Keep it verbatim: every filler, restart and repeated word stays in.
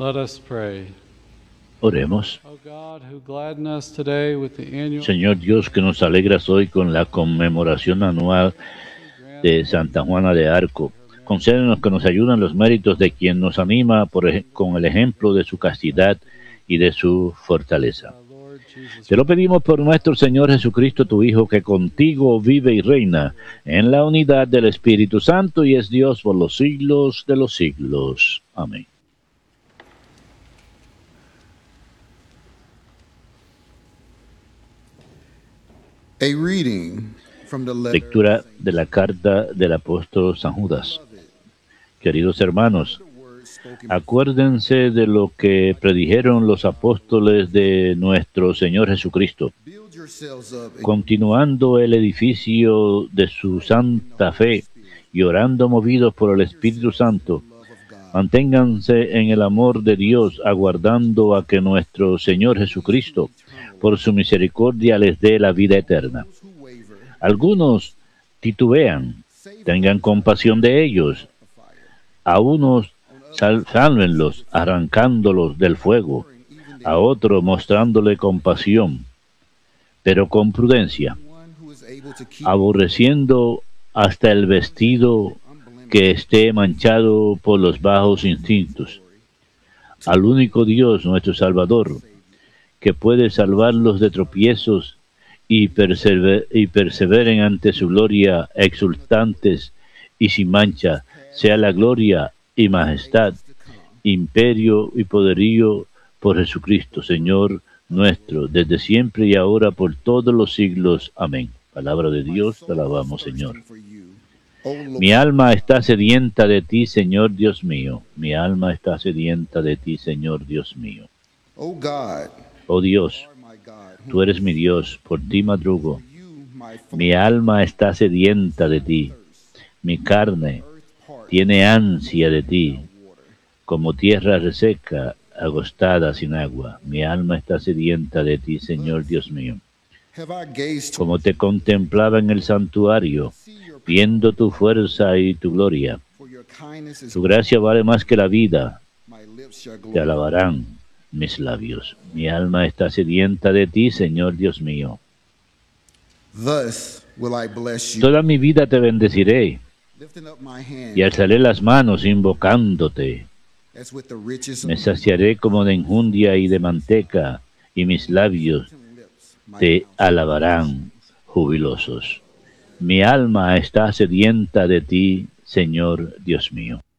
Let us pray. Oremos. O God, who gladden us today with the annual Señor Dios, que nos alegras hoy con la conmemoración anual de Santa Juana de Arco, concédenos que nos ayuden los méritos de quien nos anima por ej- con el ejemplo de su castidad y de su fortaleza. our Lord Jesus. Te lo pedimos por nuestro Señor Jesucristo, tu Hijo, que contigo vive y reina en la unidad del Espíritu Santo y es Dios por los siglos de los siglos. Amén. A reading from the letter Lectura de la carta del apóstol San Judas. Queridos hermanos, acuérdense de lo que predijeron los apóstoles de nuestro Señor Jesucristo, build yourselves up a continuando el edificio de su santa fe y orando movidos por el Espíritu Santo. Manténganse en el amor de Dios, aguardando a que nuestro Señor Jesucristo, por su misericordia, les dé la vida eterna. who waver, Algunos titubean, tengan compasión de ellos. A unos sal- sálvenlos arrancándolos del fuego, a otros mostrándole compasión, pero con prudencia, one who is able to keep aborreciendo hasta el vestido que esté manchado por los bajos instintos. Al único Dios, nuestro Salvador, que puede salvarlos de tropiezos y, persever- y perseveren ante su gloria exultantes y sin mancha, sea la gloria y majestad, imperio y poderío por Jesucristo, Señor nuestro, desde siempre y ahora por todos los siglos. Amén. Palabra de Dios, te alabamos, Señor. for you. O Lord, Mi alma está sedienta de ti, Señor Dios mío. Mi alma está sedienta de ti, Señor Dios mío. O God, Oh Dios, are my God, tú eres mi Dios, por ti madrugo. you, my Mi alma está sedienta de ti. Mi carne tiene ansia de ti, como tierra reseca, agostada sin agua. Mi alma está sedienta de ti, Señor Dios mío. have I gazed to Como te contemplaba en el santuario, viendo tu fuerza y tu gloria. for your kindness is Tu gracia vale más que la vida. my lips shall Te glory. alabarán mis labios. Mi alma está sedienta de ti, Señor Dios mío. Thus will I bless you, Toda mi vida te bendeciré lifting up my hand y alzaré las manos invocándote. as with the riches Me of saciaré como de enjundia y de manteca, y mis labios lips. My te alabarán jubilosos. Mi alma está sedienta de ti, Señor Dios mío.